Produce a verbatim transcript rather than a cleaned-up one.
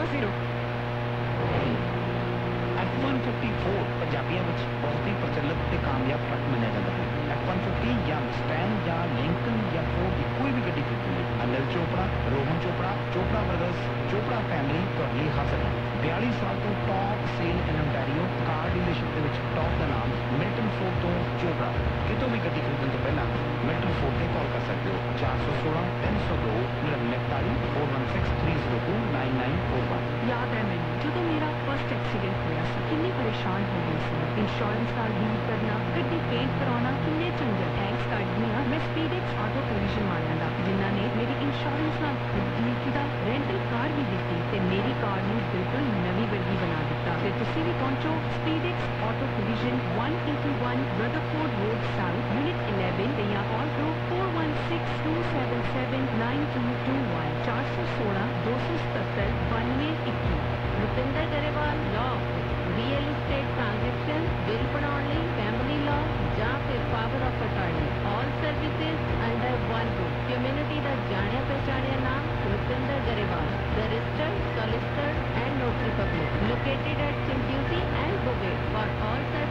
Zero zero. F one fifty four पंजाबियों में बहुत ही प्रचलित ते कामयाब ट्रक मनिया जाता है। एफ वन फिफ्टी या मस्टैंग या लिंकन या फोर्ड की कोई भी गड्डी खरीदने लिए अनिल चोपड़ा, रोहन चोपड़ा, चोपड़ा ब्रदर्स, चोपड़ा फैमिली तुहाडे लिए हाजिर है। बयालीस साल तो टॉप सेल इन ओंटारियो कार डीलरशिप के विच टॉप का नाम मिल्टन फोर्ड तो चोपड़ा। कितों भी गड्डी खरीदने तो पहला मिल्टन फोर्ड से कॉल कर सकते हो चार सौ सोलह तीन सौ दो नड़िनवे इकताली four one six three zero to nine nine four one. याद है मैंने जो मेरा फर्स्ट एक्सीडेंट होया सी किन्नी परेशान हो गई सी। इंश्योरेंस का डील करना, गड्डी पेंट करवाना किन्ने झंझट। थैंक्स करदी हां मैं स्पीडेक्स ऑटो कोलिजन वालियां दा जिन्हां ने मेरी इंश्योरेंस नाल खुद डील कीता, रेंटल कार भी दित्ती ते मेरी कार नूं बिल्कुल नवी वर्गी बना दिता। ते तुसीं भी पहुंचो स्पीडेक्स auto collision one eighty one Rutherford road south unit eleven ते या कॉल करो four one six to seven seven nine to to one चार सौ सोलह दो सौ सतहत्तर बानवे इक्की। Rupinder Grewal law real estate transaction bill बनाने फैमिली लॉ ਜਾਂ फिर power of attorney all services under one roof. Community का जानिया पहचानिया नाम Rupinder Grewal registered solicitor and notary public located at सिम्प्यूसी and बोगे for all service